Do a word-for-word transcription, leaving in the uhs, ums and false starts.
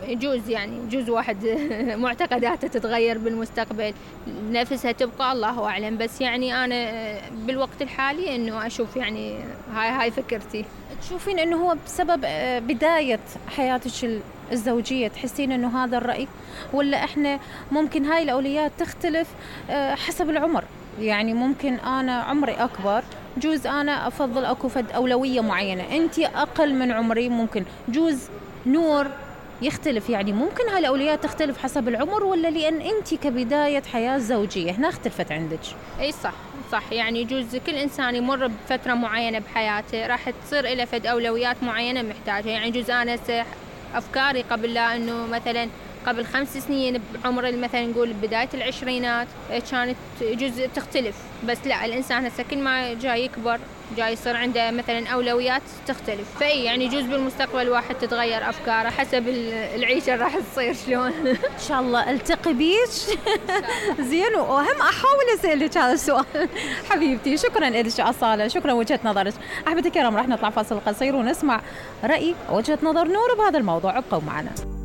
يجوز يعني يجوز واحد معتقداته تتغير بالمستقبل، نفسها تبقى الله أعلم، بس يعني أنا بالوقت الحالي إنه أشوف يعني هاي هاي فكرتي. تشوفين إنه هو بسبب بداية حياتك الزوجية تحسين إنه هذا الرأي، ولا إحنا ممكن هاي الأولويات تختلف حسب العمر؟ يعني ممكن أنا عمري أكبر جوز أنا أفضل أكو فد أولوية معينة، أنتي أقل من عمري ممكن جوز نور يختلف، يعني ممكن هاي الأولويات تختلف حسب العمر، ولا لأن أنتي كبداية حياة زوجية هنا اختلفت عندك؟ أي صح صح، يعني يجوز كل إنسان يمر بفترة معينة بحياته راح تصير إلى فد أولويات معينة محتاجة. يعني يجوز أنا أفكاري قبل لا إنه مثلاً قبل خمس سنين بعمر مثلا نقول بداية العشرينات كانت جزء تختلف، بس لا الإنسان هسه كل ما جاي يكبر جاي يصير عنده مثلا أولويات تختلف، فأي يعني يجوز بالمستقبل واحد تتغير أفكاره حسب العيشة راح تصير شلون. إن شاء الله ألتقي بيش. زين، وأهم أحاول أسألك هذا السؤال. حبيبتي شكرا لك أصالة، شكرا وجهة نظرك. أحبتي الكرام راح نطلع فاصل قصير ونسمع رأي وجهة نظر نور بهذا الموضوع، ابقوا معنا.